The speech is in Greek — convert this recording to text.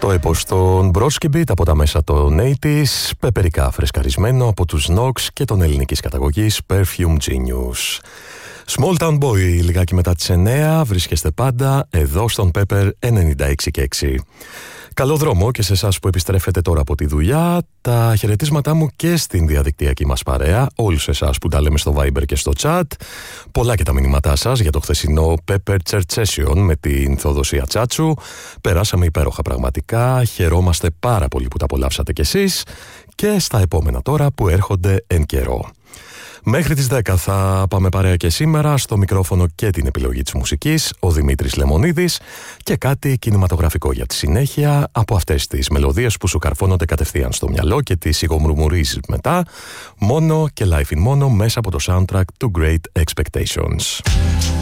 Το έπος των Brodsky Beat από τα μέσα των 80's, πεπερικά φρεσκαρισμένο από τους Nox και τον ελληνικής καταγωγής Perfume Genius. Small Town Boy, λιγάκι μετά τις 9, βρίσκεστε πάντα εδώ στον Pepper 96,6. Καλό δρόμο και σε εσάς που επιστρέφετε τώρα από τη δουλειά. Τα χαιρετίσματά μου και στην διαδικτυακή μας παρέα, όλους εσάς που τα λέμε στο Viber και στο chat. Πολλά και τα μηνύματά σας για το χθεσινό Pepper Church Session με την Θοδοσία Τσάτσου. Περάσαμε υπέροχα πραγματικά, χαιρόμαστε πάρα πολύ που τα απολαύσατε κι εσείς. Και στα επόμενα τώρα που έρχονται εν καιρό. Μέχρι τις 10 θα πάμε παρέα και σήμερα, στο μικρόφωνο και την επιλογή της μουσικής, ο Δημήτρης Λεμονίδης, και κάτι κινηματογραφικό για τη συνέχεια από αυτές τις μελωδίες που σου καρφώνονται κατευθείαν στο μυαλό και τις σιγομουρμουρίζεις μετά, μόνο και live in mono μέσα από το soundtrack του Great Expectations.